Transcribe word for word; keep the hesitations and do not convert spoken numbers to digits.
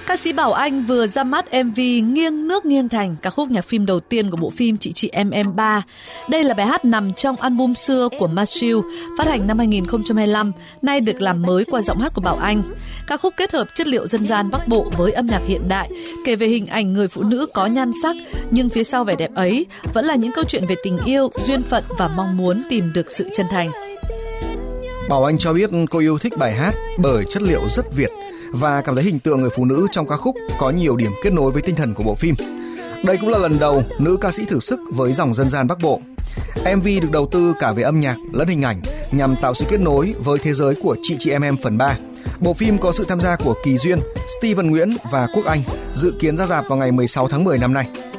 Ca sĩ Bảo Anh vừa ra mắt em vê Nghiêng Nước Nghiêng Thành, ca khúc nhạc phim đầu tiên của bộ phim Chị Chị Em Em Ba. Đây là bài hát nằm trong album xưa của Matthew, phát hành năm hai nghìn không trăm hai mươi lăm, nay được làm mới qua giọng hát của Bảo Anh. Ca khúc kết hợp chất liệu dân gian Bắc Bộ với âm nhạc hiện đại, kể về hình ảnh người phụ nữ có nhan sắc, nhưng phía sau vẻ đẹp ấy vẫn là những câu chuyện về tình yêu, duyên phận và mong muốn tìm được sự chân thành. Bảo Anh cho biết cô yêu thích bài hát bởi chất liệu rất Việt và cảm thấy hình tượng người phụ nữ trong ca khúc có nhiều điểm kết nối với tinh thần của bộ phim. Đây cũng là lần đầu nữ ca sĩ thử sức với dòng dân gian Bắc Bộ. em vê được đầu tư cả về âm nhạc lẫn hình ảnh nhằm tạo sự kết nối với thế giới của Chị Chị Em Em phần ba. Bộ phim có sự tham gia của Kỳ Duyên, Steven Nguyễn và Quốc Anh, dự kiến ra rạp vào ngày mười sáu tháng mười năm nay.